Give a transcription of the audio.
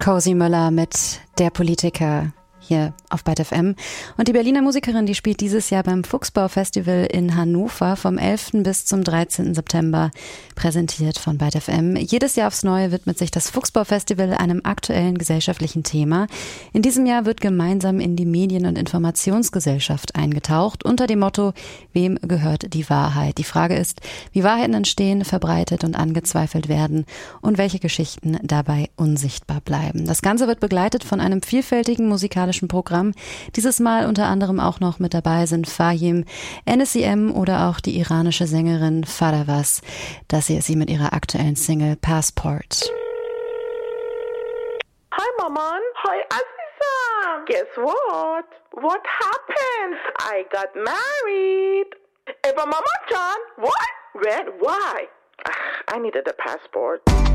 Cozy Müller mit Der Politiker hier auf Byte FM. Und die Berliner Musikerin, die spielt dieses Jahr beim Fuchsbau-Festival in Hannover vom 11. bis zum 13. September, präsentiert von Byte FM. Jedes Jahr aufs Neue widmet sich das Fuchsbau-Festival einem aktuellen gesellschaftlichen Thema. In diesem Jahr wird gemeinsam in die Medien- und Informationsgesellschaft eingetaucht, unter dem Motto, wem gehört die Wahrheit? Die Frage ist, wie Wahrheiten entstehen, verbreitet und angezweifelt werden und welche Geschichten dabei unsichtbar bleiben. Das Ganze wird begleitet von einem vielfältigen musikalischen Programm. Dieses Mal unter anderem auch noch mit dabei sind Fahim, NSIM oder auch die iranische Sängerin Fadavas. Das hier ist sie mit ihrer aktuellen Single Passport. Hi Maman. Hi Aziza. Guess what? What happened? I got married. Eva Mama John. What? When? Why? I needed a passport.